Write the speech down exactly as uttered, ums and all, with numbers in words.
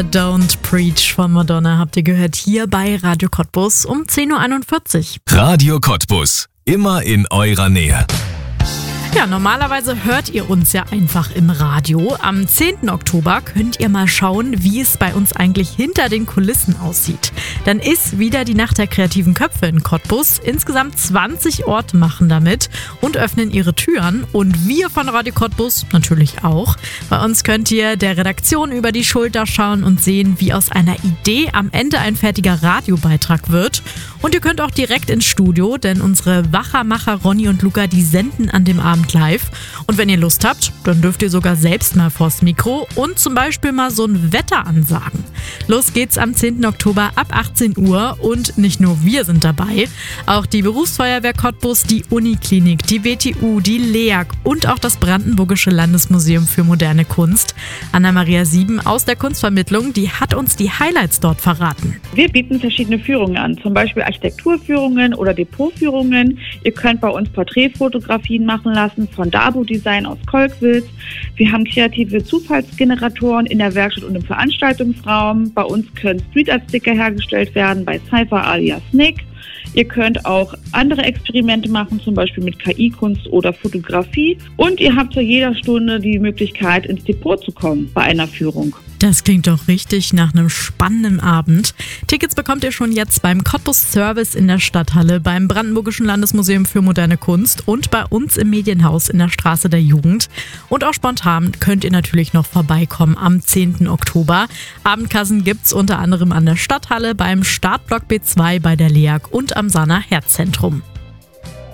Don't Preach von Madonna habt ihr gehört hier bei Radio Cottbus um zehn Uhr einundvierzig. Radio Cottbus, immer in eurer Nähe. Ja, normalerweise hört ihr uns ja einfach im Radio. Am zehnten Oktober könnt ihr mal schauen, wie es bei uns eigentlich hinter den Kulissen aussieht. Dann ist wieder die Nacht der kreativen Köpfe in Cottbus. Insgesamt zwanzig Orte machen damit und öffnen ihre Türen. Und wir von Radio Cottbus natürlich auch. Bei uns könnt ihr der Redaktion über die Schulter schauen und sehen, wie aus einer Idee am Ende ein fertiger Radiobeitrag wird. Und ihr könnt auch direkt ins Studio, denn unsere Wachermacher Ronny und Luca, die senden an dem Abend live. Und wenn ihr Lust habt, dann dürft ihr sogar selbst mal vors Mikro und zum Beispiel mal so ein Wetter ansagen. Los geht's am zehnten Oktober ab achtzehn Uhr und nicht nur wir sind dabei, auch die Berufsfeuerwehr Cottbus, die Uniklinik, die W T U, die L E A G und auch das Brandenburgische Landesmuseum für moderne Kunst. Anna-Maria Sieben aus der Kunstvermittlung, die hat uns die Highlights dort verraten. Wir bieten verschiedene Führungen an, zum Beispiel Architekturführungen oder Depotführungen. Ihr könnt bei uns Porträtfotografien machen lassen von Dabo Design aus Kolkwitz. Wir haben kreative Zufallsgeneratoren in der Werkstatt und im Veranstaltungsraum. Bei uns können Street Art Sticker hergestellt werden bei Cypher alias Nick. Ihr könnt auch andere Experimente machen, zum Beispiel mit K I-Kunst oder Fotografie. Und ihr habt zu jeder Stunde die Möglichkeit, ins Depot zu kommen bei einer Führung. Das klingt doch richtig nach einem spannenden Abend. Tickets bekommt ihr schon jetzt beim Cottbus Service in der Stadthalle, beim Brandenburgischen Landesmuseum für moderne Kunst und bei uns im Medienhaus in der Straße der Jugend. Und auch spontan könnt ihr natürlich noch vorbeikommen am zehnten Oktober. Abendkassen gibt's unter anderem an der Stadthalle, beim Startblock B zwei bei der L E A G und am Sana Herzzentrum.